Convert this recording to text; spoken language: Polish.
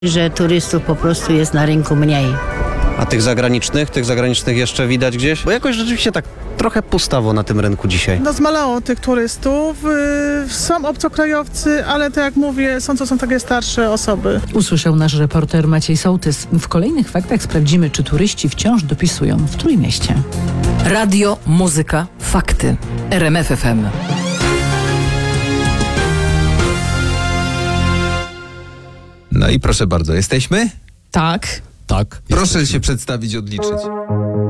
że turystów po prostu jest na rynku mniej. A tych zagranicznych jeszcze widać gdzieś? Bo jakoś rzeczywiście tak trochę pustawo na tym rynku dzisiaj. No zmalało tych turystów. Są obcokrajowcy, ale tak jak mówię, to są takie starsze osoby. Usłyszał nasz reporter Maciej Sołtys. W kolejnych faktach sprawdzimy, czy turyści wciąż dopisują w Trójmieście. Radio, muzyka, fakty. RMF FM. No i proszę bardzo, jesteśmy? Tak. Tak. Proszę się przedstawić, odliczyć.